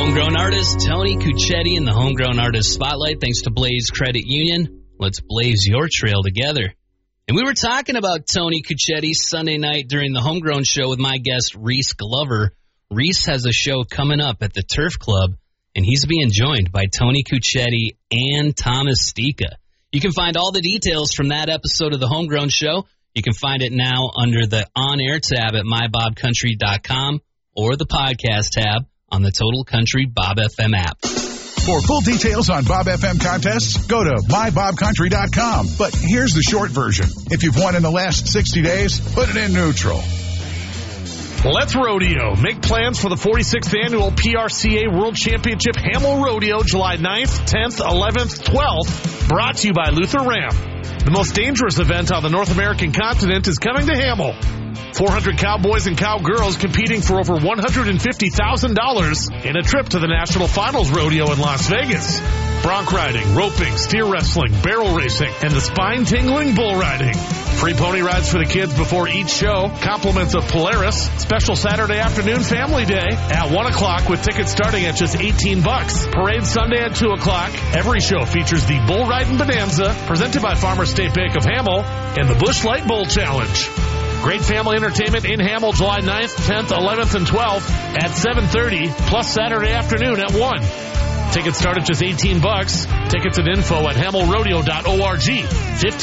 Homegrown artist Tony Cuccetti in the Homegrown Artist Spotlight. Thanks to Blaze Credit Union. Let's blaze your trail together. And we were talking about Tony Cuccetti Sunday night during the Homegrown Show with my guest, Reese Glover. Reese has a show coming up at the Turf Club, and he's being joined by Tony Cuccetti and Thomas Stika. You can find all the details from that episode of the Homegrown Show. You can find it now under the on-air tab at mybobcountry.com or the podcast tab on the Total Country Bob FM app. For full details on Bob FM contests, go to mybobcountry.com. But here's the short version. If you've won in the last 60 days, put it in neutral. Let's rodeo. Make plans for the 46th annual PRCA World Championship Hamel Rodeo, July 9th, 10th, 11th, 12th. Brought to you by Luther Ram. The most dangerous event on the North American continent is coming to Hamel. 400 cowboys and cowgirls competing for over $150,000 in a trip to the National Finals Rodeo in Las Vegas. Bronc riding, roping, steer wrestling, barrel racing, and the spine-tingling bull riding. Free pony rides for the kids before each show. Compliments of Polaris. Special Saturday afternoon family day at 1 o'clock with tickets starting at just $18. Parade Sunday at 2 o'clock. Every show features the Bull Riding Bonanza presented by Farmers State Bank of Hamel and the Busch Light Bowl Challenge. Great family entertainment in Hamel July 9th, 10th, 11th, and 12th at 7:30, plus Saturday afternoon at 1. Tickets start at just $18. Tickets and info at hamelrodeo.org.